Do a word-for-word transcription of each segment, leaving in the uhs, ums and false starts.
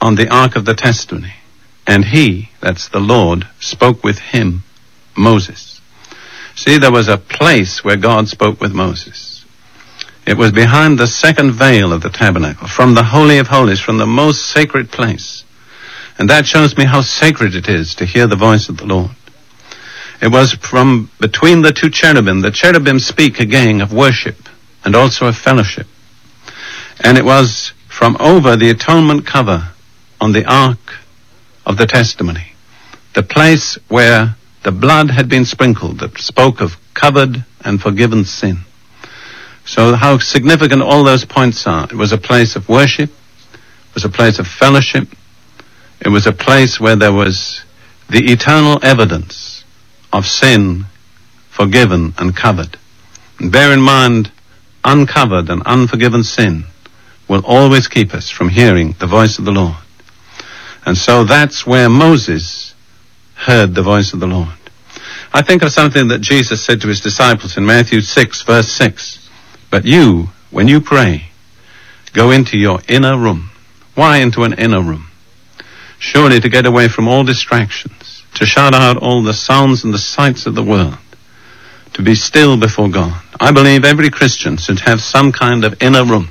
on the ark of the testimony. And he, that's the Lord, spoke with him, Moses. See, there was a place where God spoke with Moses. It was behind the second veil of the tabernacle, from the Holy of Holies, from the most sacred place. And that shows me how sacred it is to hear the voice of the Lord. It was from between the two cherubim. The cherubim speak again of worship and also of fellowship. And it was from over the atonement cover on the ark of the testimony, the place where the blood had been sprinkled that spoke of covered and forgiven sin. So how significant all those points are. It was a place of worship. It was a place of fellowship. It was a place where there was the eternal evidence of sin forgiven and covered. And bear in mind, uncovered and unforgiven sin will always keep us from hearing the voice of the Lord. And so that's where Moses heard the voice of the Lord. I think of something that Jesus said to his disciples in Matthew six, verse six. But you, when you pray, go into your inner room. Why into an inner room? Surely to get away from all distractions, to shut out all the sounds and the sights of the world, to be still before God. I believe every Christian should have some kind of inner room.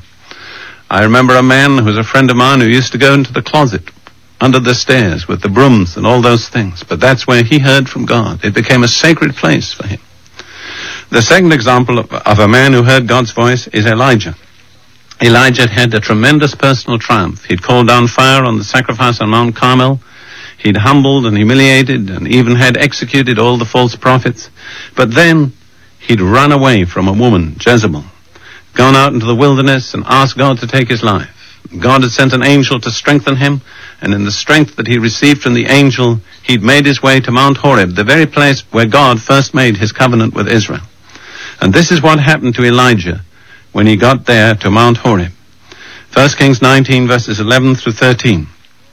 I remember a man who was a friend of mine who used to go into the closet under the stairs with the brooms and all those things. But that's where he heard from God. It became a sacred place for him. The second example of, of a man who heard God's voice is Elijah. Elijah had a tremendous personal triumph. He'd called down fire on the sacrifice on Mount Carmel. He'd humbled and humiliated and even had executed all the false prophets. But then he'd run away from a woman, Jezebel, gone out into the wilderness and asked God to take his life. God had sent an angel to strengthen him, and in the strength that he received from the angel, he'd made his way to Mount Horeb, the very place where God first made his covenant with Israel. And this is what happened to Elijah when he got there to Mount Horeb. First Kings nineteen, verses eleven through thirteen.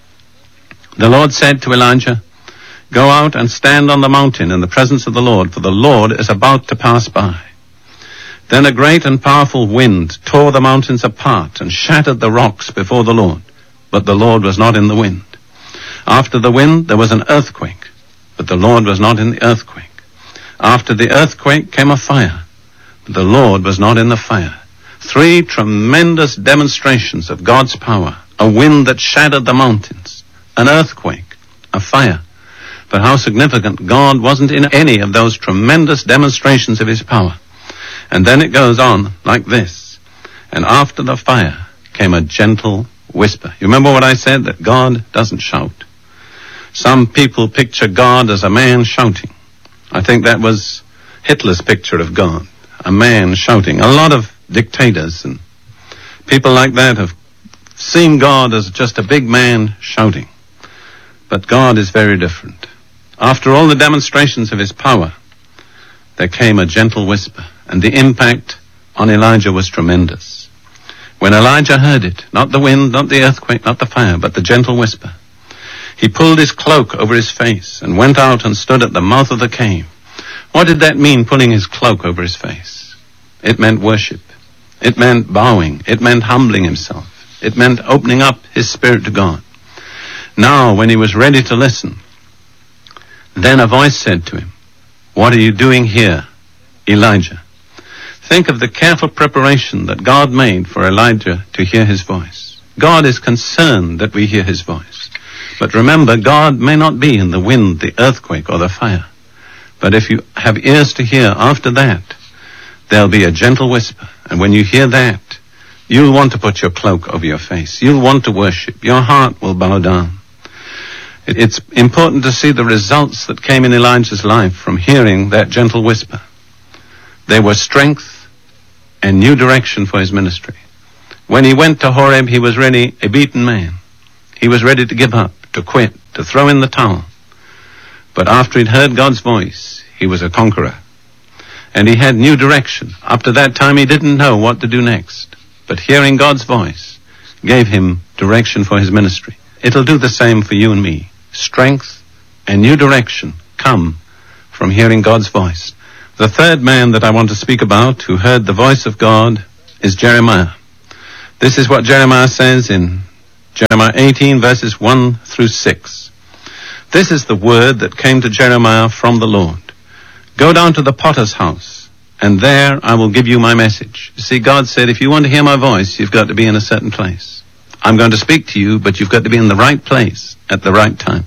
The Lord said to Elijah, "Go out and stand on the mountain in the presence of the Lord, for the Lord is about to pass by." Then a great and powerful wind tore the mountains apart and shattered the rocks before the Lord, but the Lord was not in the wind. After the wind there was an earthquake, but the Lord was not in the earthquake. After the earthquake came a fire, but the Lord was not in the fire. Three tremendous demonstrations of God's power: a wind that shattered the mountains, an earthquake, a fire. But how significant, God wasn't in any of those tremendous demonstrations of his power. And then it goes on like this. And after the fire came a gentle whisper. You remember what I said, that God doesn't shout? Some people picture God as a man shouting. I think that was Hitler's picture of God, a man shouting. A lot of dictators and people like that have seen God as just a big man shouting. But God is very different. After all the demonstrations of his power, there came a gentle whisper, and the impact on Elijah was tremendous. When Elijah heard it, not the wind, not the earthquake, not the fire, but the gentle whisper, he pulled his cloak over his face and went out and stood at the mouth of the cave. What did that mean, pulling his cloak over his face? It meant worship. It meant bowing. It meant humbling himself. It meant opening up his spirit to God. Now, when he was ready to listen, then a voice said to him, "What are you doing here, Elijah?" Think of the careful preparation that God made for Elijah to hear his voice. God is concerned that we hear his voice. But remember, God may not be in the wind, the earthquake, or the fire. But if you have ears to hear after that, there'll be a gentle whisper. And when you hear that, you'll want to put your cloak over your face. You'll want to worship. Your heart will bow down. It's important to see the results that came in Elijah's life from hearing that gentle whisper. They were strength and new direction for his ministry. When he went to Horeb, he was really a beaten man. He was ready to give up, to quit, to throw in the towel. But after he'd heard God's voice, he was a conqueror. And he had new direction. Up to that time, he didn't know what to do next. But hearing God's voice gave him direction for his ministry. It'll do the same for you and me. Strength and new direction come from hearing God's voice. The third man that I want to speak about who heard the voice of God is Jeremiah. This is what Jeremiah says in Jeremiah eighteen, verses one through six. This is the word that came to Jeremiah from the Lord. Go down to the potter's house, and there I will give you my message. You see, God said, if you want to hear my voice, you've got to be in a certain place. I'm going to speak to you, but you've got to be in the right place at the right time.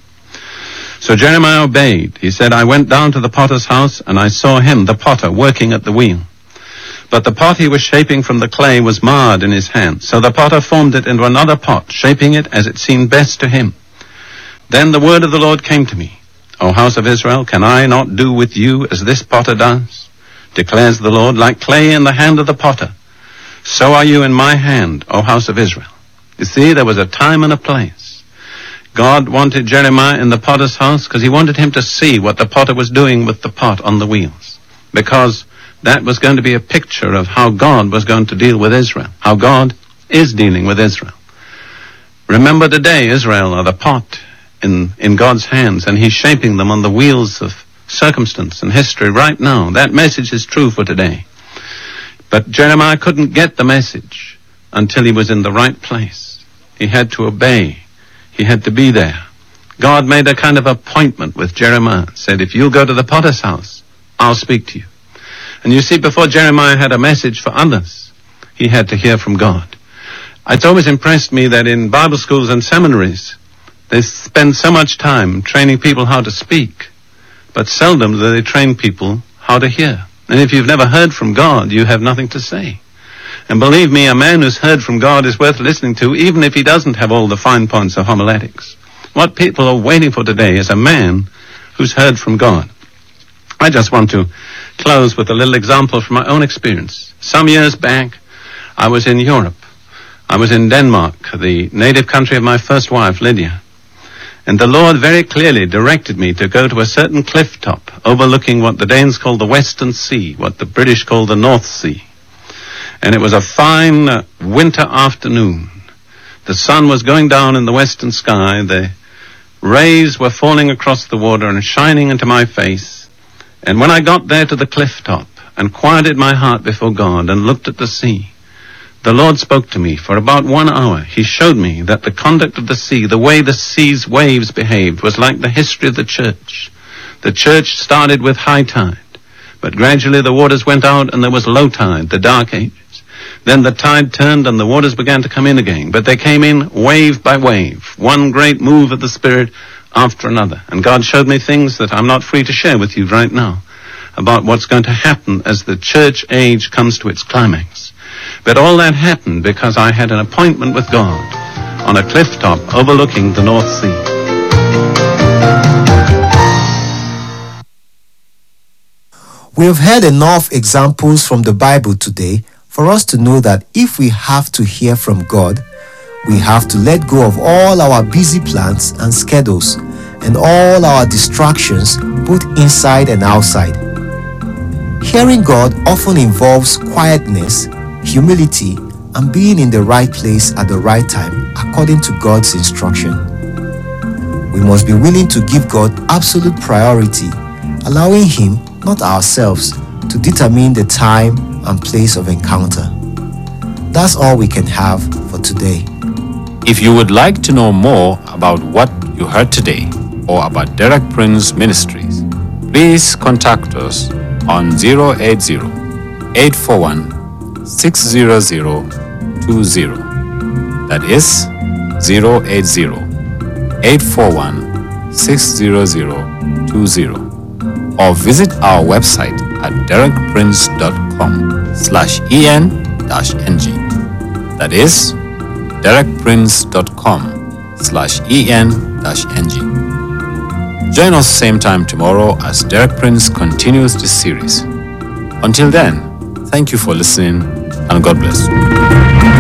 So Jeremiah obeyed. He said, I went down to the potter's house, and I saw him, the potter, working at the wheel. But the pot he was shaping from the clay was marred in his hand. So the potter formed it into another pot, shaping it as it seemed best to him. Then the word of the Lord came to me. O house of Israel, can I not do with you as this potter does? Declares the Lord, like clay in the hand of the potter. So are you in my hand, O house of Israel. You see, there was a time and a place. God wanted Jeremiah in the potter's house because he wanted him to see what the potter was doing with the pot on the wheels. Because that was going to be a picture of how God was going to deal with Israel, how God is dealing with Israel. Remember today, Israel are the pot in, in God's hands, and he's shaping them on the wheels of circumstance and history right now. That message is true for today. But Jeremiah couldn't get the message until he was in the right place. He had to obey. He had to be there. God made a kind of appointment with Jeremiah, said, if you'll go to the potter's house, I'll speak to you. And you see, before Jeremiah had a message for others, he had to hear from God. It's always impressed me that in Bible schools and seminaries, they spend so much time training people how to speak, but seldom do they train people how to hear. And if you've never heard from God, you have nothing to say. And believe me, a man who's heard from God is worth listening to, even if he doesn't have all the fine points of homiletics. What people are waiting for today is a man who's heard from God. I just want to close with a little example from my own experience. Some years back, I was in Europe. I was in Denmark, the native country of my first wife, Lydia. And the Lord very clearly directed me to go to a certain cliff top overlooking what the Danes call the Western Sea, what the British call the North Sea. And it was a fine uh, winter afternoon. The sun was going down in the western sky. The rays were falling across the water and shining into my face. And when I got there to the cliff top and quieted my heart before God and looked at the sea, the Lord spoke to me for about one hour. He showed me that the conduct of the sea, the way the sea's waves behaved, was like the history of the church. The church started with high tide, but gradually the waters went out and there was low tide, the dark ages. Then the tide turned and the waters began to come in again, but they came in wave by wave, one great move of the Spirit after another. And God showed me things that I'm not free to share with you right now about what's going to happen as the church age comes to its climax. But all that happened because I had an appointment with God on a cliff top overlooking the North Sea. We have heard enough examples from the Bible today for us to know that if we have to hear from God, we have to let go of all our busy plans and schedules and all our distractions, both inside and outside. Hearing God often involves quietness, humility, and being in the right place at the right time according to God's instruction. We must be willing to give God absolute priority, allowing Him, not ourselves, to determine the time and place of encounter. That's all we can have for today. If you would like to know more about what you heard today or about Derek Prince Ministries, please contact us on zero eight zero, eight four one, six zero zero two zero. That is zero eight zero, eight four one, six zero zero two zero. Or visit our website at derek prince dot com slash en dash ng. That is derek prince dot com slash en dash ng. Join us same time tomorrow as Derek Prince continues this series. Until then, thank you for listening and God bless you.